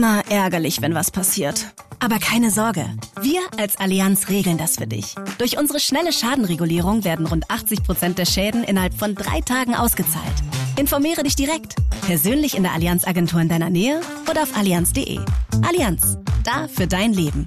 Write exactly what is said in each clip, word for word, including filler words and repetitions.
immer ärgerlich, wenn was passiert. Aber keine Sorge, wir als Allianz regeln das für dich. Durch unsere schnelle Schadenregulierung werden rund achtzig Prozent der Schäden innerhalb von drei Tagen ausgezahlt. Informiere dich direkt, persönlich in der Allianz-Agentur in deiner Nähe oder auf allianz punkt de. Allianz, da für dein Leben.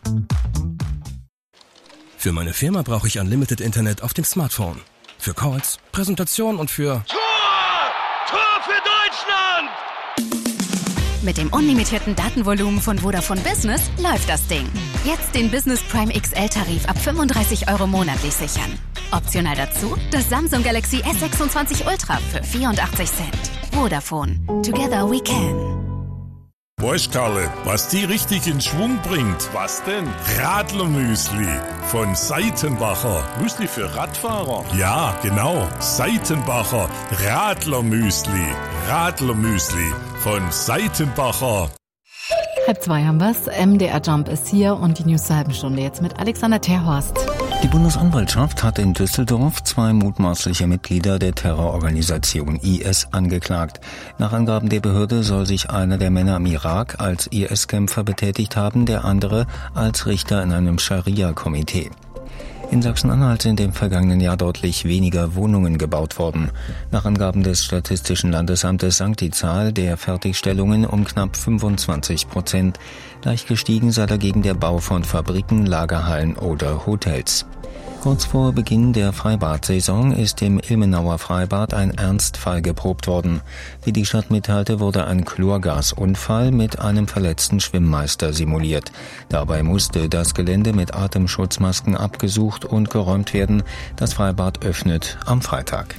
Für meine Firma brauche ich Unlimited Internet auf dem Smartphone. Für Calls, Präsentation und für... Tor! Tor für Deutschland! Mit dem unlimitierten Datenvolumen von Vodafone Business läuft das Ding. Jetzt den Business Prime X L-Tarif ab fünfunddreißig Euro monatlich sichern. Optional dazu das Samsung Galaxy S sechsundzwanzig Ultra für vierundachtzig Cent. Vodafone. Together we can. Weißt Karle, was die richtig in Schwung bringt? Was denn? Radlermüsli von Seitenbacher. Müsli für Radfahrer? Ja, genau. Seitenbacher Radlermüsli. Radlermüsli von Seitenbacher. Halb zwei haben wir's. M D R Jump ist hier und die News zur halben Stunde jetzt mit Alexander Terhorst. Die Bundesanwaltschaft hat in Düsseldorf zwei mutmaßliche Mitglieder der Terrororganisation I S angeklagt. Nach Angaben der Behörde soll sich einer der Männer im Irak als I S-Kämpfer betätigt haben, der andere als Richter in einem Scharia-Komitee. In Sachsen-Anhalt sind im vergangenen Jahr deutlich weniger Wohnungen gebaut worden. Nach Angaben des Statistischen Landesamtes sank die Zahl der Fertigstellungen um knapp fünfundzwanzig Prozent. Leicht gestiegen sei dagegen der Bau von Fabriken, Lagerhallen oder Hotels. Kurz vor Beginn der Freibad-Saison ist im Ilmenauer Freibad ein Ernstfall geprobt worden. Wie die Stadt mitteilte, wurde ein Chlorgasunfall mit einem verletzten Schwimmmeister simuliert. Dabei musste das Gelände mit Atemschutzmasken abgesucht und geräumt werden. Das Freibad öffnet am Freitag.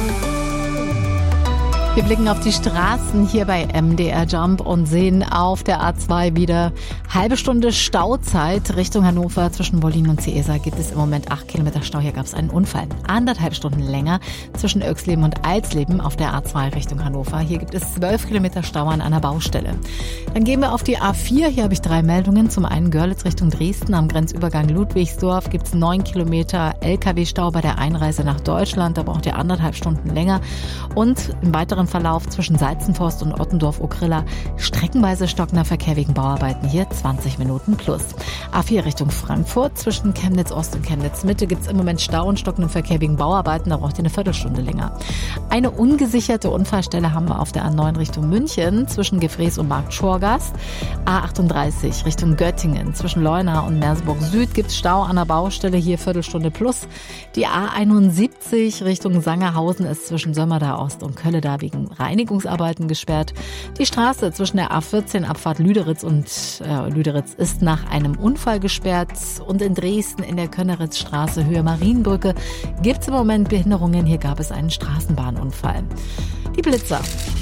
Wir blicken auf die Straßen hier bei M D R Jump und sehen auf der A zwei wieder halbe Stunde Stauzeit Richtung Hannover. Zwischen Wollin und Seesa gibt es im Moment acht Kilometer Stau. Hier gab es einen Unfall. Anderthalb Stunden länger zwischen Oechsleben und Alsleben auf der A zwei Richtung Hannover. Hier gibt es zwölf Kilometer Stau an einer Baustelle. Dann gehen wir auf die A vier. Hier habe ich drei Meldungen. Zum einen Görlitz Richtung Dresden. Am Grenzübergang Ludwigsdorf gibt es neun Kilometer L K W-Stau bei der Einreise nach Deutschland. Da braucht ihr anderthalb Stunden länger. Und im weiteren Verlauf zwischen Salzenforst und Ottendorf-Okrilla streckenweise stockender Verkehr wegen Bauarbeiten. Hier zwanzig Minuten plus. A vier Richtung Frankfurt. Zwischen Chemnitz Ost und Chemnitz Mitte gibt es im Moment Stau und stockenden Verkehr wegen Bauarbeiten. Da braucht ihr eine Viertelstunde länger. Eine ungesicherte Unfallstelle haben wir auf der A neun Richtung München. Zwischen Gefrees und Markt Schorgast. A achtunddreißig Richtung Göttingen. Zwischen Leuna und Merseburg Süd gibt es Stau an der Baustelle. Hier Viertelstunde plus. Die A einundsiebzig Richtung Sangerhausen ist zwischen Sömmerda Ost und Kölleda wegen Reinigungsarbeiten gesperrt. Die Straße zwischen der A vierzehn Abfahrt Lüderitz und äh, Lüderitz ist nach einem Unfall gesperrt. Und in Dresden in der Könneritzstraße Höhe Marienbrücke gibt es im Moment Behinderungen. Hier gab es einen Straßenbahnunfall. Die Blitzer.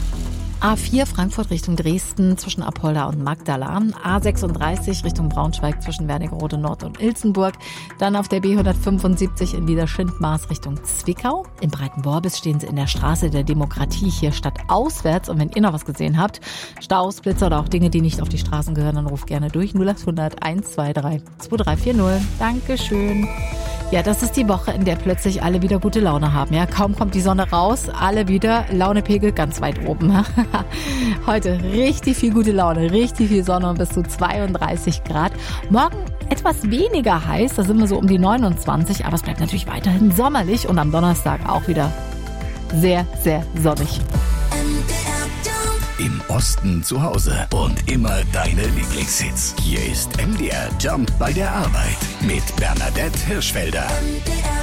A vier Frankfurt Richtung Dresden zwischen Apolda und Magdala. A sechsunddreißig Richtung Braunschweig zwischen Wernigerode Nord und Ilsenburg. Dann auf der B hundertfünfundsiebzig in Liederschindmaß Richtung Zwickau. In Breitenworbis stehen sie in der Straße der Demokratie hier stadtauswärts. Und wenn ihr noch was gesehen habt, Staus, Blitzer oder auch Dinge, die nicht auf die Straßen gehören, dann ruft gerne durch null achthundert einhundertdreiundzwanzig zweitausenddreihundertvierzig. Dankeschön. Ja, das ist die Woche, in der plötzlich alle wieder gute Laune haben. Ja, kaum kommt die Sonne raus, alle wieder Launepegel ganz weit oben. Heute richtig viel gute Laune, richtig viel Sonne und bis zu zweiunddreißig Grad. Morgen etwas weniger heiß, da sind wir so um die neunundzwanzig, aber es bleibt natürlich weiterhin sommerlich und am Donnerstag auch wieder sehr, sehr sonnig. Im Osten zu Hause und immer deine Lieblingshits. Hier ist M D R Jump bei der Arbeit mit Bernadette Hirschfelder.